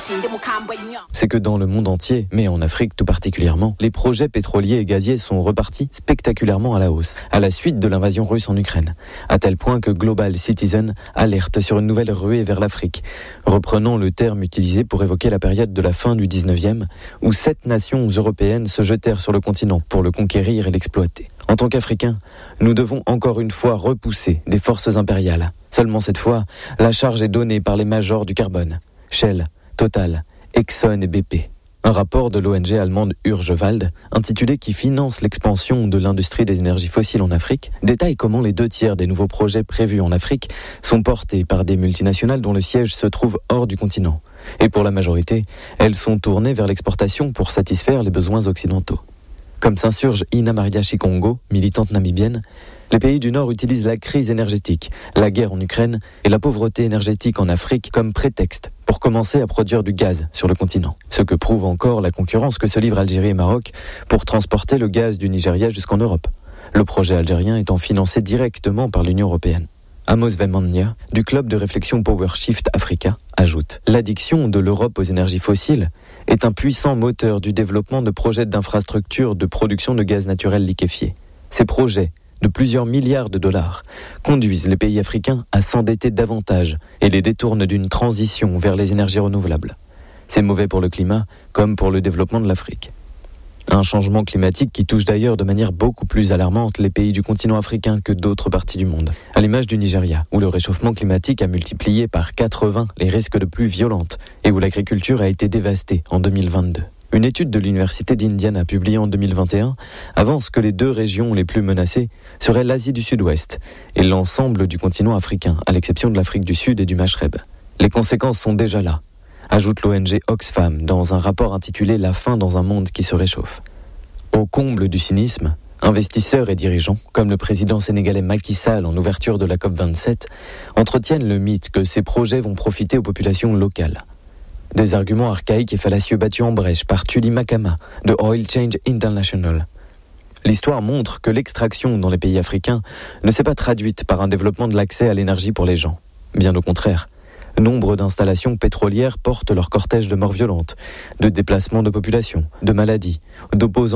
C'est que dans le monde entier, mais en Afrique tout particulièrement, les projets pétroliers et gaziers sont repartis spectaculairement à la hausse, à la suite de l'invasion russe en Ukraine, à tel point que Global Citizen alerte sur une nouvelle ruée vers l'Afrique, reprenant le terme utilisé pour évoquer la période de la fin du 19e, où 7 nations européennes se jetèrent sur le continent pour le conquérir et l'exploiter. En tant qu'Africains, nous devons encore une fois repousser des forces impériales. Seulement cette fois, la charge est donnée par les majors du carbone, Shell, Total, Exxon et BP. Un rapport de l'ONG allemande Urgewald, intitulé « Qui finance l'expansion de l'industrie des énergies fossiles en Afrique », détaille comment les 2/3 des nouveaux projets prévus en Afrique sont portés par des multinationales dont le siège se trouve hors du continent. Et pour la majorité, elles sont tournées vers l'exportation pour satisfaire les besoins occidentaux. Comme s'insurge Ina Maria Chikongo, militante namibienne, les pays du Nord utilisent la crise énergétique, la guerre en Ukraine et la pauvreté énergétique en Afrique comme prétexte pour commencer à produire du gaz sur le continent. Ce que prouve encore la concurrence que se livrent Algérie et Maroc pour transporter le gaz du Nigeria jusqu'en Europe. Le projet algérien étant financé directement par l'Union européenne. Amos Vemania, du club de réflexion PowerShift Africa, ajoute « L'addiction de l'Europe aux énergies fossiles est un puissant moteur du développement de projets d'infrastructures de production de gaz naturel liquéfié. Ces projets, de plusieurs milliards de dollars, conduisent les pays africains à s'endetter davantage et les détournent d'une transition vers les énergies renouvelables. C'est mauvais pour le climat comme pour le développement de l'Afrique. Un changement climatique qui touche d'ailleurs de manière beaucoup plus alarmante les pays du continent africain que d'autres parties du monde. À l'image du Nigeria, où le réchauffement climatique a multiplié par 80 les risques de pluies violentes et où l'agriculture a été dévastée en 2022. Une étude de l'Université d'Indiana publiée en 2021 avance que les 2 régions les plus menacées seraient l'Asie du Sud-Ouest et l'ensemble du continent africain, à l'exception de l'Afrique du Sud et du Maghreb. Les conséquences sont déjà là, ajoute l'ONG Oxfam dans un rapport intitulé « La faim dans un monde qui se réchauffe ». Au comble du cynisme, investisseurs et dirigeants, comme le président sénégalais Macky Sall en ouverture de la COP27, entretiennent le mythe que ces projets vont profiter aux populations locales. Des arguments archaïques et fallacieux battus en brèche par Tuli Makama de Oil Change International. L'histoire montre que l'extraction dans les pays africains ne s'est pas traduite par un développement de l'accès à l'énergie pour les gens. Bien au contraire. Nombre d'installations pétrolières portent leur cortège de morts violentes, de déplacements de population, de maladies, d'opposants